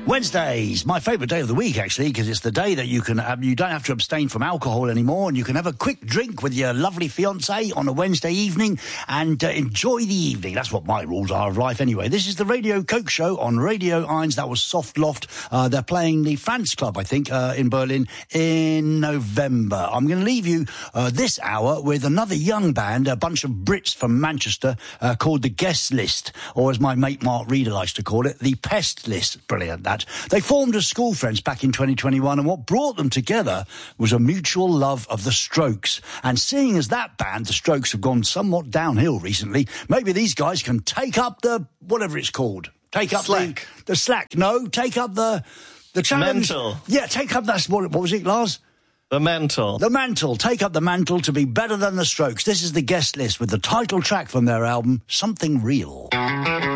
Wednesdays, my favourite day of the week, actually, because it's the day that you don't have to abstain from alcohol anymore, and you can have a quick drink with your lovely fiancée on a Wednesday evening and enjoy the evening. That's what my rules are of life anyway. This is the Radio Coke Show on Radio Irons. That was Soft Loft. They're playing the Franz Club, I think, in Berlin in November. I'm going to leave you this hour with another young band, a bunch of Brits from Manchester, called the Guest List, or as my mate Mark Reeder likes to call it, the Pest List. Brilliant, that. They formed as school friends back in 2021, and what brought them together was a mutual love of the Strokes. And seeing as that band, the Strokes, have gone somewhat downhill recently, maybe these guys can take up the, whatever it's called. Take up slack. The slack. No, take up the challenge. Mantle. Yeah, take up that, what was it, Lars? The mantle. The mantle. Take up the mantle to be better than the Strokes. This is the Guest List with the title track from their album, Something Real.